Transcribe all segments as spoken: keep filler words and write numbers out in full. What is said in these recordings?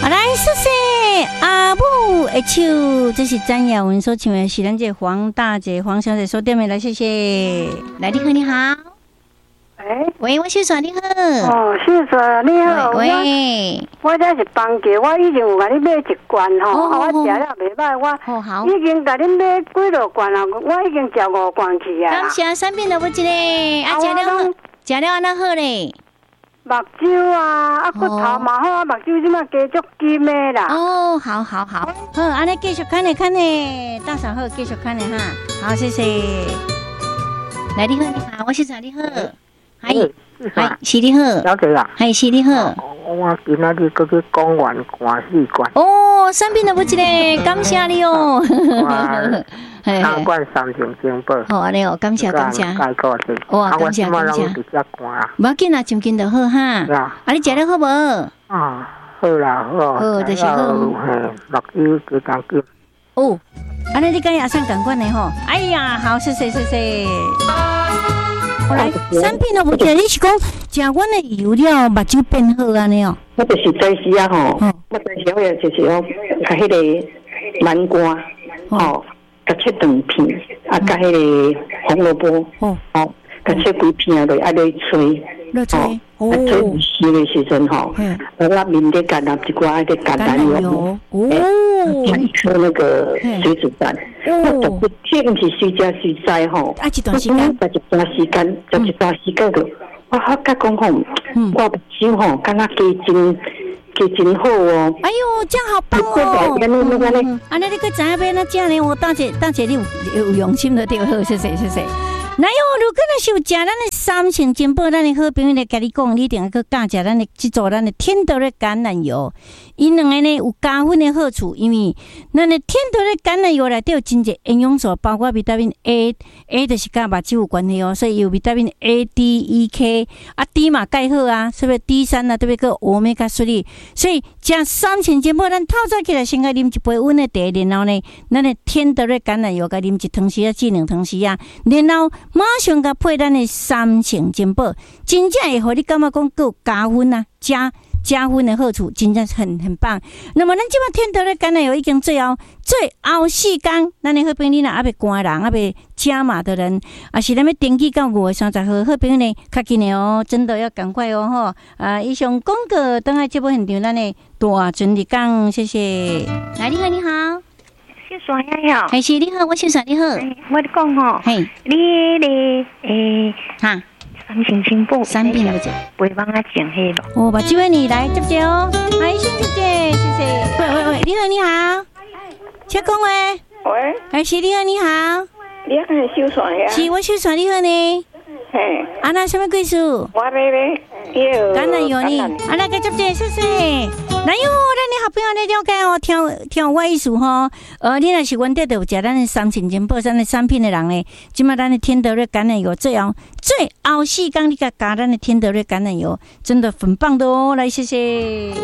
好来，谢谢阿母的手，这是詹雅文所唱的，是咱这黄大姐、黄小姐所点的，来谢谢。来，你好，你好。 哎， 喂，我秀爽，你好。 哦，秀爽，你好。 喂， 我这是房价，我已经有甲你买一罐吼，啊，我食了袂歹，我已经甲你买几落罐了，我已经食五罐去啊。 感谢三品萝卜一个，啊，食了食了安那好咧。 目睭啊，啊骨头嘛好啊，目睭即马加足金的啦。 哦，好好好，好，安尼继续看咧看咧，大嫂好，继续看咧哈，好，谢谢。来，你好，你好，我是啥？你好，嗨，嗨，是你好， 小姐啊， 嗨，是你好。 我今仔日搁去公园看四罐。 哦，三品萝卜一个，感谢你哦。 三罐三千金宝。 好，安尼哦，感谢感谢。哇，感谢感谢。无要紧啊，就紧就好哈。啊，你食了好无？ 啊，好啦好。 好，就是好。 目睭加工金。 哦，安尼你跟阿生共款的吼。哎呀，好，谢谢谢谢。我来，三品萝卜一个，你是讲食阮的油了，目睭变好安尼哦？ 我就是早时啊吼，我早时我也就是讲，甲迄个南瓜，吼。甲切长片，啊，甲迄个红萝卜，哦，哦，甲切几片落，爱落吹， 落吹， 哦，吹有湿的时阵吼，我面底橄榄一寡迄个橄榄油，哦，加一颗那个水煮蛋，我就是天是随食随在吼， 啊，一段时间， 在一段时间，在一段时间个，我好甲讲吼，我目睭吼，敢若加真。就真好哦！ 哎呦，这样好棒哦！嗯，安尼你去知影要那这样呢？我大姐大姐你有有用心的对好，谢谢谢谢。那哟，如果若是有食咱的三千金宝，咱的好朋友来甲你讲，你一定要去教食咱的制作咱的天德的橄榄油。因两个呢有加分的好处，因为咱的天德的橄榄油内底有真侪营养素，包括维他命 A，A 就是甲目睭有关系哦，所以有维他命 A、D、E、K 啊 ，D 嘛钙好啊，是不是 D 三啊？对不对？个欧米伽三，所以食三千金宝，咱透早起来先甲啉一杯温的茶，然后呢，咱的天德的橄榄油甲啉一汤匙啊，至两汤匙啊，然后马上甲配咱的三千金宝，真正会互你感觉讲够加分啊，加。加分的好处真正很很棒。那么咱即摆天德的橄榄油已经最后最后四天，咱的好朋友呢还袂赶人，还袂加码的人，啊是咱要登记到五月三十号，好朋友呢较紧的哦，真的要赶快哦吼！啊，以上广告等下节目现场，咱的大准你讲，谢谢。来，你好，你好， 秀爽呀好， 还是你好，我秀爽你好， 我讲吼，嘿，你咧诶哈。三千金宝， 三品萝卜， 不会帮他剪黑了。 我把机会你来接接哦，来，谢谢谢谢。喂喂喂，你好你好，请讲喂。 喂， 哎是你好你好， 你好是秀爽呀？ 是我秀爽你好呢。 嘿， 啊那什么贵数？ 我妹妹有橄榄油呢？啊那个接接谢谢。那哟，咱的好朋友来了解哦，听听我意思吼。呃，你若是阮这有食咱的三千金宝咱的产品的人呢，即马咱的天德瑞橄榄油最后最后四天你甲加咱的天德瑞橄榄油，真的很棒的哦。来，谢谢。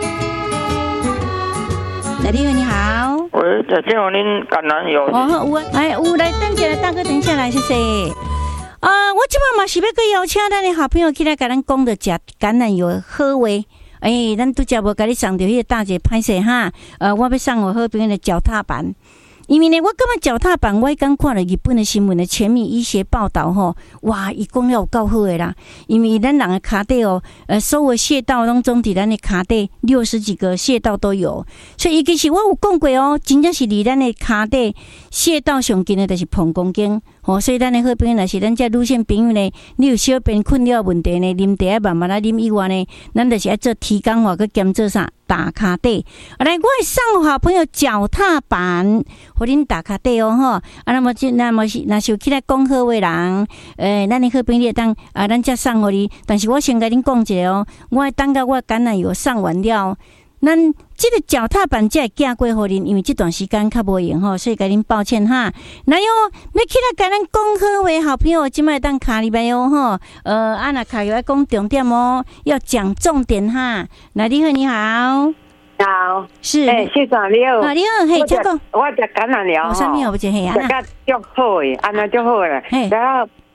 来，你好，你好。 喂，再见，恁橄榄油。 哦，有啊，哎，有来等一下，大哥，等一下来，谢谢。啊、呃，我即摆嘛是要去邀请咱的好朋友起来，甲咱讲着食橄榄油的好话。诶、欸，咱拄则无甲你送着迄个大姐歹势哈。呃，我要送我好朋友的脚踏板。因为呢，我感觉脚踏板，我刚看了日本的新闻的全民医学报道吼，哇，伊讲了有够好的啦。因为咱人的骹底哦，呃，所有穴道拢总伫咱的骹底六十几个穴道都有，所以伊其实我有讲过哦，真正是离咱的骹底穴道上近的，就是膀胱经。吼、哦，所以咱的好朋友若是咱这女性朋友呢，你有小便困扰问题呢，啉茶慢慢啊啉以外呢，咱就是爱做提肛法，佮兼做啥打骹底。啊，来，我会送好朋友脚踏板，互恁打骹底哦吼。啊，那么就那么是，若是有起来讲好话人，诶、欸，咱的好朋友当啊，咱才送互你。但是我先甲恁讲一下哦，我等到我橄榄油送完了。咱这个脚踏板才会寄过互恁，因为这段时间较无用吼，所以甲恁抱歉哈。那哟，要起来甲咱讲好话，好朋友，今摆当卡里边哦吼，呃，啊那卡里要讲重点哦，要讲重点哈。那你好，你好， 好， 是， 哎，谢长你好， 啊你好，嘿，这个我食橄榄油， 我上面有不就嘿啊？ 食甲足好诶，安那足好诶，然后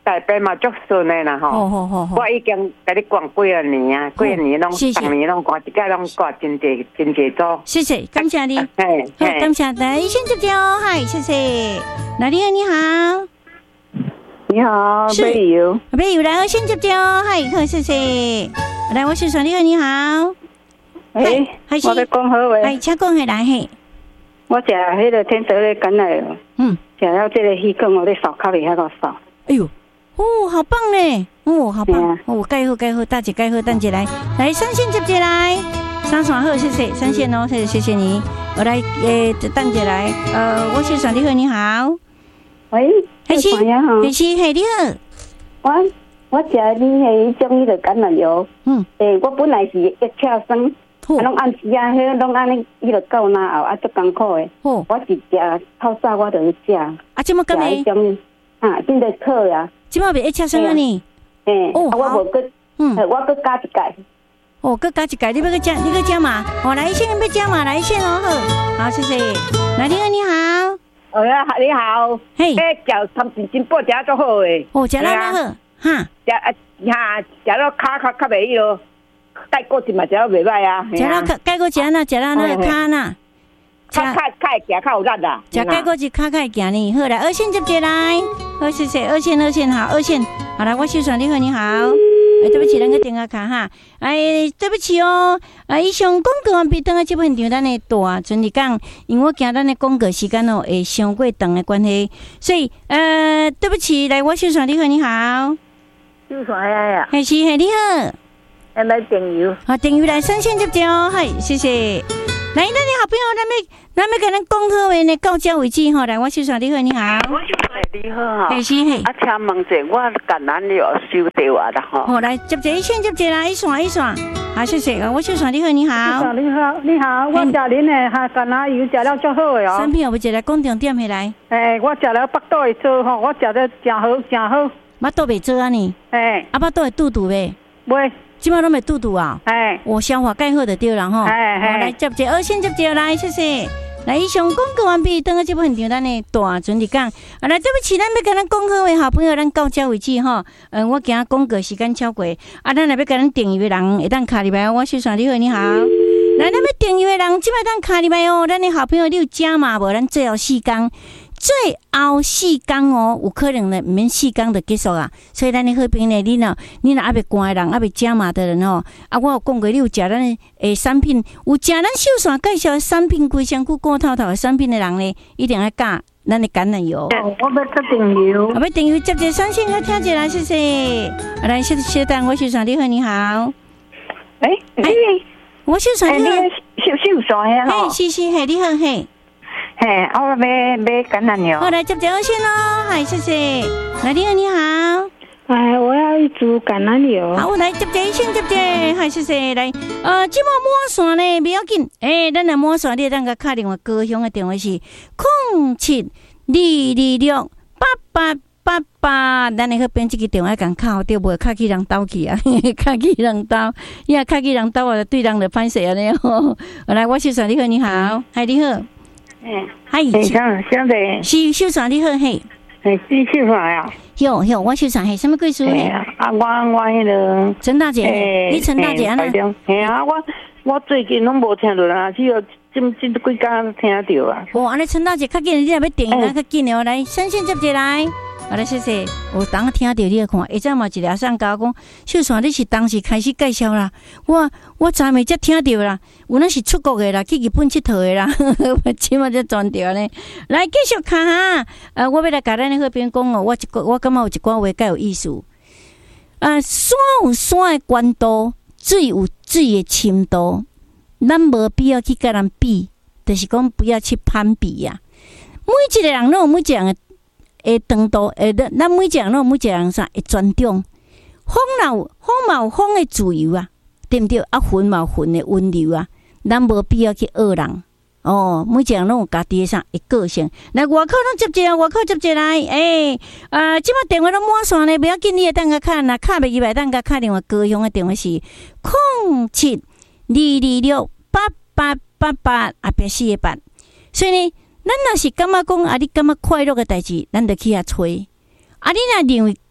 代表嘛足顺的啦吼。 好好好好。 我已经甲你逛几啊年啊，几啊年拢，逐年拢逛，一届拢逛真济真济组。 谢谢，感谢你。 嘿， 好，感谢来先接接哦，嗨，谢谢。哪里你好？ 你好，美友。 美友来，先接接哦，嗨，好，谢谢。来，我是小丽你好。 哎，我要讲好话。 哎，请讲下来嘿。 我食迄个天德的橄榄油，嗯，食了这个鱼羹，我咧烧烤里遐个烧。 哎呦，哦，好棒嘞！哦，好棒！哦，盖好盖好，大姐盖好，蛋姐来，来三线接接来，三爽好，谢谢三线哦，谢谢谢谢你。我来，诶，蛋姐来，呃，我是小丽你好。 喂， 黑西，黑西，嘿，你好。 我我食你迄种迄个橄榄油，嗯，诶，我本来是一车生。啊，拢按时啊，迄拢按尼，伊就到那后啊，足艰苦诶。我是食透早，我就去食。 啊，即么咁诶？ 啊，真在讨呀。 即么袂一车生啊呢？ 诶，哦，我无搁，嗯，我搁加一盖。 哦，搁加一盖，你要搁加，你搁加嘛？哦，来一线要加嘛？来一线哦，好，好，谢谢。来，你好，你好。 哦呀，你好。嘿，诶，食三斤金宝食足好诶。 哦，食了好，哈。 食啊，哈，食了卡卡较袂伊咯。盖过去嘛，食了袂歹啊。 食了盖过去啊，那食了那个卡那。 卡卡卡行较有力啊。 食盖过去卡卡行呢，好来二线接接来，好谢谢二线二线好二线，好来我秀爽你好你好，哎对不起，咱个电话卡哈，哎对不起哦，啊以上广告完毕，等下这现场咱的大准你讲，因为我惊咱的广告时间哦会伤过长的关系，所以呃对不起，来我秀爽你好你好， 秀爽呀呀， 还是嘿你好。 来买电油， 好，电油来三线接接哦，嗨，谢谢。来，咱的好朋友，咱要咱要跟咱讲好话呢，到这为止吼。来，我秀爽你好，你好。 我秀爽你好哈。 嘿是嘿。 啊，请问者，我橄榄油收掉啊啦吼。 好，来接接一线接接来，一线一线。好，谢谢。我秀爽你好，你好。 秀爽你好，你好。我食恁的哈橄榄油食了足好的哦。 产品有冇一来讲重点起来？ 诶，我食了腹肚会做吼，我食得真好真好。 腹肚袂做啊你？诶。啊，腹肚会肚肚袂？ 袂。 即摆拢袂肚肚啊！哎，我消化钙好就对了吼。哎哎，来接接二线接接来，谢谢。来，以上广告完毕，等下这部现场咱的大准你讲。啊，来，对不起，咱要跟咱讲好的好朋友，咱到这为止吼。嗯，我惊广告时间超过，啊，咱若要跟咱订阅的人，会当卡入来。我秀爽你好，你好。来，咱要订阅的人，即摆当卡入来哦。咱的好朋友，你有加码无？咱最后四天。最后四天哦，有可能呢，唔免四天就结束啊。所以咱的好朋友呢，你若你若还未关的人，还未加码的人哦，啊，我有讲过，你有食咱的诶产品，有食咱秀爽介绍的产品，规身躯过透透的产品的人呢，一定要加咱的橄榄油。 我要做订油， 我要订油，接接三线要听起来，谢谢。来，小小蛋，我秀爽你好，你好。 诶，哎， 我秀爽你好， 秀秀爽呀， 嘿，是是嘿，你好嘿。 嘿，我要买橄榄油。 好，来接接二线咯，嗨，谢谢。来，你好，你好。 哎，我要一组橄榄油。 好，来接接一线接接，嗨，谢谢。来，呃，即马满线呢，不要紧。诶、欸，咱若满线，你当个打电话高雄的电话是零七二二六八八八八。咱的迄边这个电话共敲对无？敲去人兜去啊，敲去人兜，伊啊敲去人兜啊，对人就歹势安尼吼。来，我秀爽你好，你好，嗨，你好。 嗯，嗨，想想在是秀爽你好嘿， 嘿，是秀爽呀， 有有，我秀爽嘿，什么贵属嘿？ 啊，我我迄个陈大姐，你陈大姐啊？ 嘿啊，我我最近拢无听到啦，只有今今几工听到啊。 哦，安尼陈大姐较紧，你若要电话较紧哦，来，先先接接来。好来，谢谢。我当听到你看，下早嘛一个上教讲，秀爽你是当时开始介绍啦。我我昨暝才听到啦，有那是出国的啦，去日本佚佗的啦，起码才转掉呢。来继续看哈，呃，我要来甲咱的好朋友讲哦，我一个我感觉有一寡话较有意思。啊，山有山的高度，水有水的深度，咱无必要去甲人比，就是讲不要去攀比呀、啊。每一个人拢有每一个人的。诶，长度诶，咱每一个人拢每一个人啥会尊重。风有风嘛有风的自由啊，对毋对？啊，云嘛有云的温柔啊，咱无必要去恶人。哦，每一个人拢有家己的啥会个性。来，外口拢接接，外口接接来。诶、欸，啊，即摆电话拢满线咧，不要紧，你会当甲敲，若敲袂入来，当甲敲电话高雄的电话是零七二二六八八八八啊，八四个八。所以呢。咱若是感觉讲啊，你感觉快乐的代志，咱就去遐找。啊，你若认为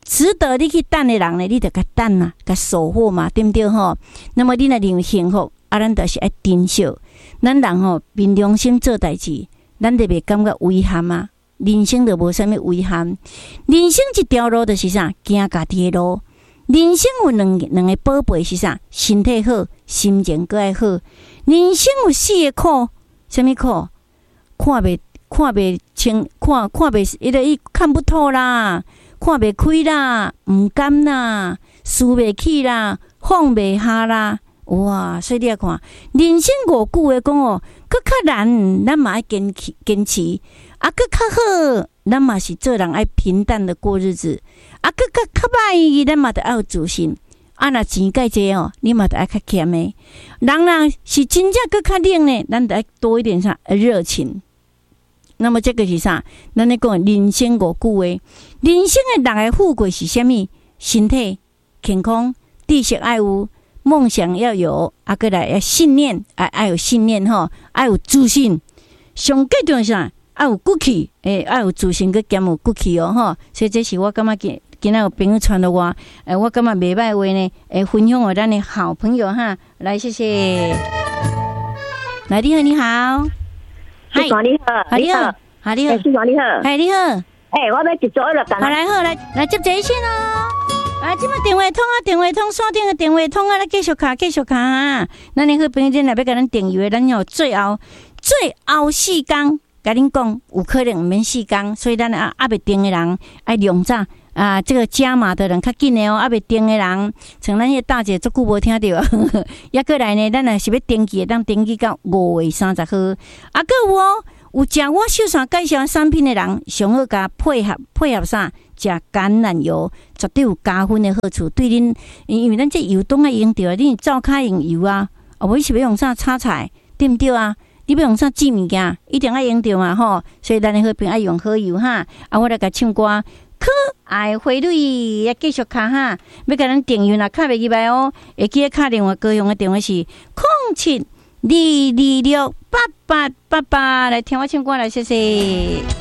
值得你去等的人呢，你就甲等啊，甲守护嘛，对不对吼？那么你若认为幸福，啊，咱就是爱珍惜。咱人吼凭良心做代志，咱就袂感觉遗憾啊。人生就无啥物遗憾。人生一条路就是啥，行家己的路。人生有两两个宝贝是啥？身体好，心情阁爱好。人生有四个苦，啥物苦？看袂看袂清，看看袂，伊个伊看不透啦，看袂开啦，毋甘啦，输袂起啦，放袂下啦。哇！所以你要看，人生五句话讲哦，搁较难，咱嘛爱坚持坚持。啊，搁较好，咱嘛是做人爱平淡的过日子。啊，搁较较歹，咱嘛得爱有自信。啊，若钱介济哦，你嘛得爱较谦的。人若是真正搁较冷呢，咱得爱多一点啥热情。那么这个是啥？咱咧讲人生五句话。人生的六个富贵是啥物？身体健康，知识爱有，梦想要有，啊，过来要信念，啊，爱有信念吼，爱有自信。上最重要是啥？爱有骨气，诶，爱有自信，佮兼有骨气哦，吼。所以这是我感觉今今仔有朋友传到我，诶，我感觉袂歹话呢，诶，分享给咱的好朋友哈，来，谢谢。来，你好，你好， 嗨，你好， 你好，好，你好， 市长你好， 嗨，你好， 诶，我要一组了， 好来好来来接一线哦。啊，即摆电话通啊，电话通线顶的电话通啊，来继续卡，继续卡哈。咱的好朋友今日要甲咱订阅，咱有最后最后四天。甲恁讲，有可能毋免四天，所以咱啊还袂定的人爱量早啊，这个加码的人较紧的哦，还袂定的人，像咱迄大姐足久无听到，抑过来呢，咱若是要登记的，当登记到五月三十号。啊，搁有哦，有食我秀山介绍产品的人，上好甲配合配合啥？食橄榄油，绝对有加分的好处，对恁，因为咱这油当爱用着，恁照开用油啊，啊，无是要用啥炒菜，对毋对啊？你要用啥煮物件，一定爱用着嘛吼，所以咱的好朋友爱用好油哈。啊，我来甲唱歌，可爱花蕊也继续卡哈，要甲咱订阅啦，卡袂入来哦。会记得卡电话，高雄的电话是零七二二六八八八八，来听我唱歌来，谢谢。